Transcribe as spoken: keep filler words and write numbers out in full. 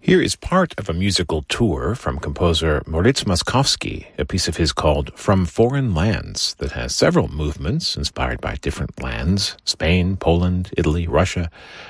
Here is part of a musical tour from composer Moritz Moszkowski, a piece of his called From Foreign Lands that has several movements inspired by different lands, Spain, Poland, Italy, Russia,